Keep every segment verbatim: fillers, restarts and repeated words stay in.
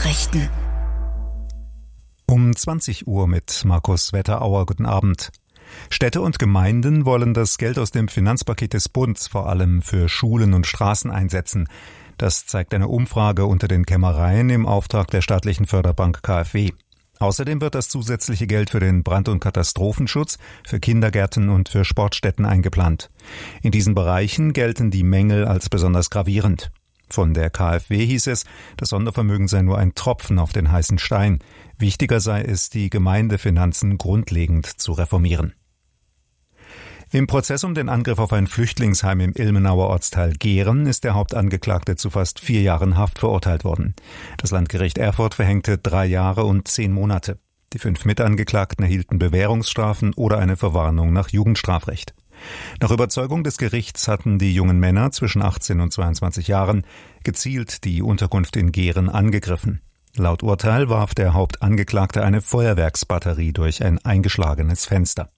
Nachrichten. Um zwanzig Uhr mit Markus Wetterauer. Guten Abend. Städte und Gemeinden wollen das Geld aus dem Finanzpaket des Bundes vor allem für Schulen und Straßen einsetzen. Das zeigt eine Umfrage unter den Kämmereien im Auftrag der staatlichen Förderbank K f W. Außerdem wird das zusätzliche Geld für den Brand- und Katastrophenschutz, für Kindergärten und für Sportstätten eingeplant. In diesen Bereichen gelten die Mängel als besonders gravierend. Von der K f W hieß es, das Sondervermögen sei nur ein Tropfen auf den heißen Stein. Wichtiger sei es, die Gemeindefinanzen grundlegend zu reformieren. Im Prozess um den Angriff auf ein Flüchtlingsheim im Ilmenauer Ortsteil Gehren ist der Hauptangeklagte zu fast vier Jahren Haft verurteilt worden. Das Landgericht Erfurt verhängte drei Jahre und zehn Monate. Die fünf Mitangeklagten erhielten Bewährungsstrafen oder eine Verwarnung nach Jugendstrafrecht. Nach Überzeugung des Gerichts hatten die jungen Männer zwischen achtzehn und zweiundzwanzig Jahren gezielt die Unterkunft in Gehren angegriffen. Laut Urteil warf der Hauptangeklagte eine Feuerwerksbatterie durch ein eingeschlagenes Fenster.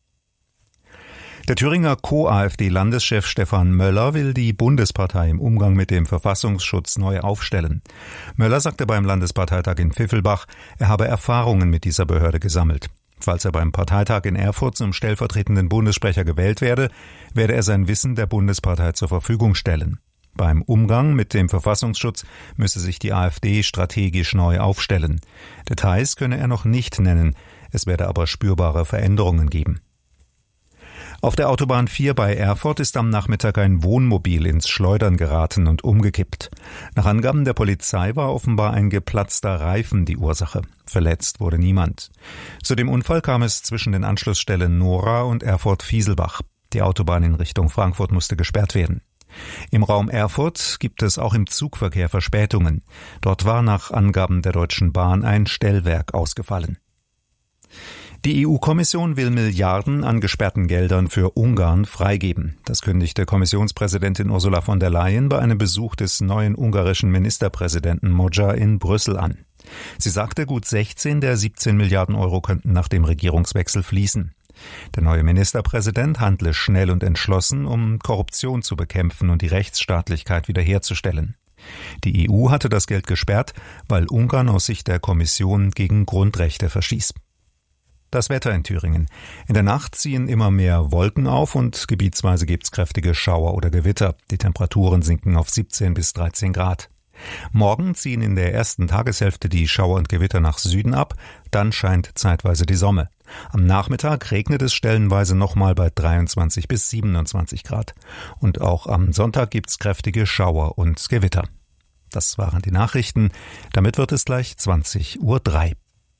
Der Thüringer Co-AfD-Landeschef Stefan Möller will die Bundespartei im Umgang mit dem Verfassungsschutz neu aufstellen. Möller sagte beim Landesparteitag in Pfiffelbach, er habe Erfahrungen mit dieser Behörde gesammelt. Falls er beim Parteitag in Erfurt zum stellvertretenden Bundessprecher gewählt werde, werde er sein Wissen der Bundespartei zur Verfügung stellen. Beim Umgang mit dem Verfassungsschutz müsse sich die AfD strategisch neu aufstellen. Details könne er noch nicht nennen, es werde aber spürbare Veränderungen geben. Auf der Autobahn vier bei Erfurt ist am Nachmittag ein Wohnmobil ins Schleudern geraten und umgekippt. Nach Angaben der Polizei war offenbar ein geplatzter Reifen die Ursache. Verletzt wurde niemand. Zu dem Unfall kam es zwischen den Anschlussstellen Nora und Erfurt-Fieselbach. Die Autobahn in Richtung Frankfurt musste gesperrt werden. Im Raum Erfurt gibt es auch im Zugverkehr Verspätungen. Dort war nach Angaben der Deutschen Bahn ein Stellwerk ausgefallen. Die E U-Kommission will Milliarden an gesperrten Geldern für Ungarn freigeben. Das kündigte Kommissionspräsidentin Ursula von der Leyen bei einem Besuch des neuen ungarischen Ministerpräsidenten Magyar in Brüssel an. Sie sagte, gut sechzehn der siebzehn Milliarden Euro könnten nach dem Regierungswechsel fließen. Der neue Ministerpräsident handle schnell und entschlossen, um Korruption zu bekämpfen und die Rechtsstaatlichkeit wiederherzustellen. Die E U hatte das Geld gesperrt, weil Ungarn aus Sicht der Kommission gegen Grundrechte verstieß. Das Wetter in Thüringen. In der Nacht ziehen immer mehr Wolken auf und gebietsweise gibt's kräftige Schauer oder Gewitter. Die Temperaturen sinken auf siebzehn bis dreizehn Grad. Morgen ziehen in der ersten Tageshälfte die Schauer und Gewitter nach Süden ab, dann scheint zeitweise die Sonne. Am Nachmittag regnet es stellenweise nochmal bei dreiundzwanzig bis siebenundzwanzig Grad. Und auch am Sonntag gibt's kräftige Schauer und Gewitter. Das waren die Nachrichten. Damit wird es gleich zwanzig Uhr drei.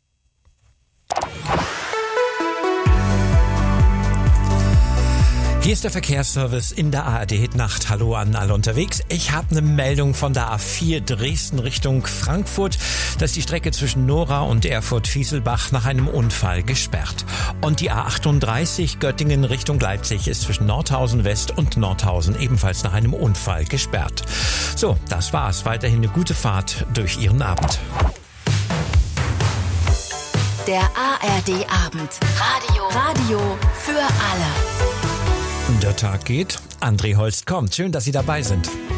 Hier ist der Verkehrsservice in der A R D-Nacht. Hallo an alle unterwegs. Ich habe eine Meldung von der A vier Dresden Richtung Frankfurt. Da ist die Strecke zwischen Nora und Erfurt-Fieselbach nach einem Unfall gesperrt. Und die A achtunddreißig Göttingen Richtung Leipzig ist zwischen Nordhausen West und Nordhausen ebenfalls nach einem Unfall gesperrt. So, das war's. Weiterhin eine gute Fahrt durch Ihren Abend. Der A R D-Abend. Radio. Radio für alle. Der Tag geht. André Holst kommt. Schön, dass Sie dabei sind.